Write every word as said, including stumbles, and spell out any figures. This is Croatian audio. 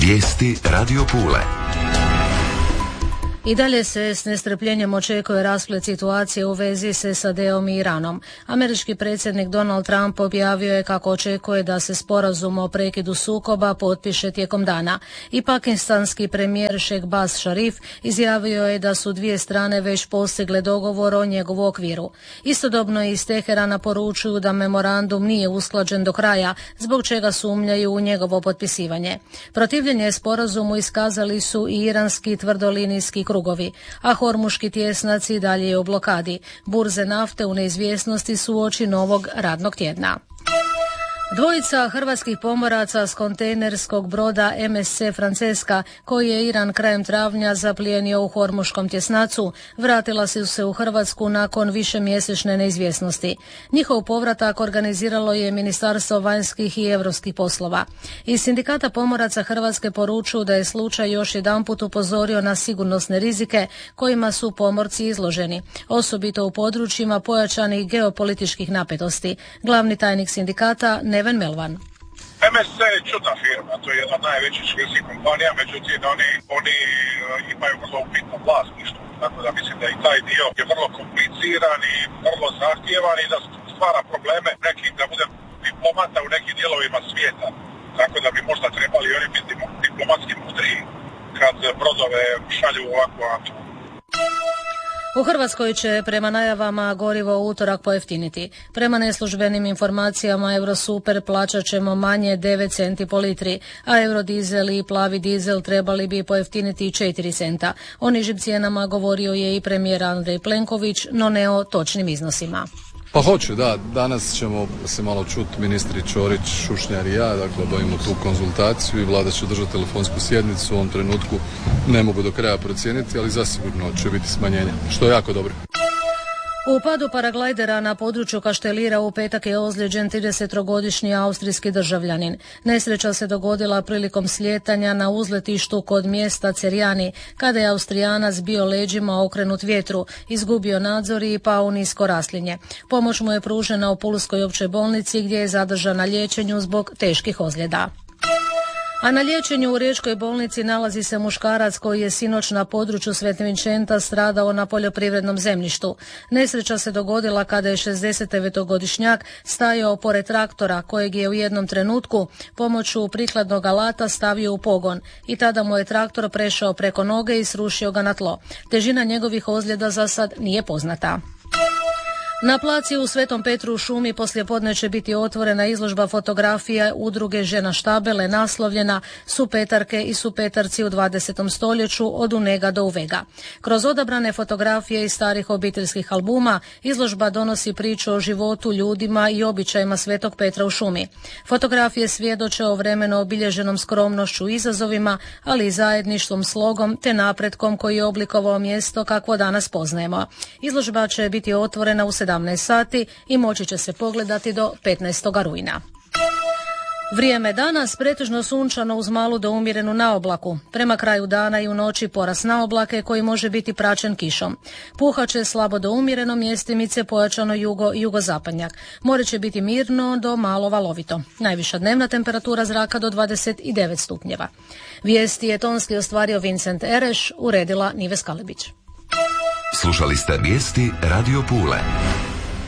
Vijesti Radio Pule. I dalje se s nestrpljenjem očekuje rasplet situacije u vezi s S A D-om i Iranom. Američki predsjednik Donald Trump objavio je kako očekuje da se sporazum o prekidu sukoba potpiše tijekom dana. I pakistanski premijer Shehbaz Sharif izjavio je da su dvije strane već postigle dogovor o njegovu okviru. Istodobno iz Teherana poručuju da memorandum nije usklađen do kraja, zbog čega sumnjaju u njegovo potpisivanje. Protivljenje sporazumu iskazali su i iranski tvrdolinijski krugovi, a hormuški tjesnac i dalje je u blokadi. Burze nafte u neizvjesnosti su uoči novog radnog tjedna. Dvojica hrvatskih pomoraca s kontejnerskog broda M S C Francesca, koji je Iran krajem travnja zaplijenio u hormuškom tjesnacu, vratila su se u Hrvatsku nakon višemjesečne neizvjesnosti. Njihov povratak organiziralo je Ministarstvo vanjskih i europskih poslova. Iz Sindikata pomoraca Hrvatske poručuju da je slučaj još jedanput upozorio na sigurnosne rizike kojima su pomorci izloženi, osobito u područjima pojačanih geopolitičkih napetosti. Glavni tajnik sindikata Neven Melvan. M S C je čudna firma, to je jedna od najvećih švedskih kompanija, međutim oni, oni imaju vrlo upitno vlasništvo, tako da mislim da i taj dio je vrlo kompliciran i vrlo zahtjevan i da stvara probleme nekim, da bude diplomata u nekim dijelovima svijeta, tako da bi možda trebali oni biti diplomatski mudriji kad brodove šalju u ovakvu akciju. U Hrvatskoj će prema najavama gorivo u utorak pojeftiniti. Prema neslužbenim informacijama Eurosuper plaćat ćemo manje devet centi po litri, a Eurodizel i plavi dizel trebali bi pojeftiniti četiri centa. O nižim cijenama govorio je i premijer Andrej Plenković, no ne o točnim iznosima. Pa hoće, da. Danas ćemo se malo čuti ministri Ćorić, Šušnjar i ja, dakle obavimo tu konzultaciju i vlada će držati telefonsku sjednicu. U ovom trenutku ne mogu do kraja procijeniti, ali zasigurno će biti smanjenje, što je jako dobro. U padu paraglajdera na području Kaštelira u petak je ozlijeđen tridesettrogodišnji austrijski državljanin. Nesreća se dogodila prilikom slijetanja na uzletištu kod mjesta Cerjani, kada je Austrijanac bio leđima okrenut vjetru, izgubio nadzor i pao u nisko raslinje. Pomoć mu je pružena u Pulskoj općoj bolnici gdje je zadržan na liječenju zbog teških ozljeda. A na liječenju u Riječkoj bolnici nalazi se muškarac koji je sinoć na području Svetvinčenta stradao na poljoprivrednom zemljištu. Nesreća se dogodila kada je šezdesetdevetogodišnjak stajao pored traktora kojeg je u jednom trenutku pomoću prikladnog alata stavio u pogon i tada mu je traktor prešao preko noge i srušio ga na tlo. Težina njegovih ozljeda za sad nije poznata. Na placi u Svetom Petru u šumi poslijepodne će biti otvorena izložba fotografija udruge Žena Štabele naslovljena Supetarke i supetarci u dvadesetom stoljeću od Unega do Uvega. Kroz odabrane fotografije iz starih obiteljskih albuma izložba donosi priču o životu, ljudima i običajima Svetog Petra u šumi. Fotografije svjedoče o vremenu obilježenom skromnošću i izazovima, ali i zajedništvom, slogom te napretkom koji je oblikovao mjesto kakvo danas poznajemo. Izložba će biti otvorena u sedamnaest sati i moći će se pogledati do petnaestog rujna. Vrijeme danas pretežno sunčano uz malu do umjerenu naoblaku. Prema kraju dana i u noći porast naoblake koji može biti praćen kišom. Puhaće slabo do umjereno, mjestimice pojačano jugo i jugozapadnjak. More će biti mirno do malo valovito. Najviša dnevna temperatura zraka do dvadeset devet stupnjeva. Vijesti je tonski ostvario Vincent Ereš, uredila Nives Kalebić. Slušali ste vijesti Radio Pule.